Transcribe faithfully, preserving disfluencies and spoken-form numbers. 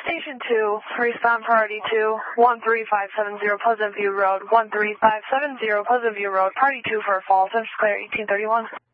Station two, respond priority two, one three five seven zero Pleasant View Road, one three five seven zero Pleasant View Road, party two for a fall, Central Clear eighteen thirty-one.